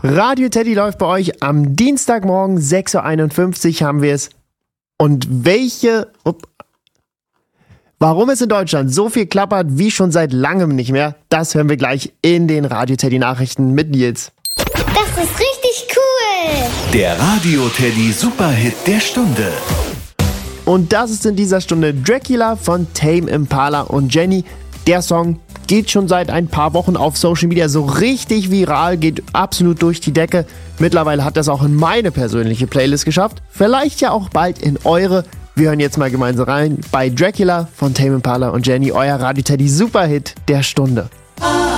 Radio Teddy läuft bei euch am Dienstagmorgen, 6.51 Uhr haben wir es. Und warum es in Deutschland so viel klappert wie schon seit langem nicht mehr, das hören wir gleich in den Radio Teddy Nachrichten mit Nils. Das ist richtig cool! Der Radio Teddy Superhit der Stunde. Und das ist in dieser Stunde Dracula von Tame Impala und Jenny. Der Song geht schon seit ein paar Wochen auf Social Media so richtig viral, geht absolut durch die Decke. Mittlerweile hat das auch in meine persönliche Playlist geschafft. Vielleicht ja auch bald in eure. Wir hören jetzt mal gemeinsam rein bei Dracula von Tame Impala und Jenny, euer Radio Teddy Superhit der Stunde.